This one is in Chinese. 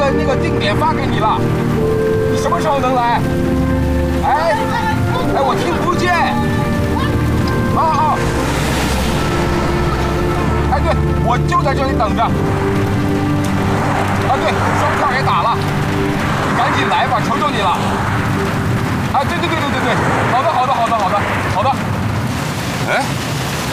那个定点发给你了，你什么时候能来？哎，我听不见。哦。哎，对，我就在这里等着。啊，对，双票也打了，你赶紧来吧，求求你了。啊，对，好的。哎。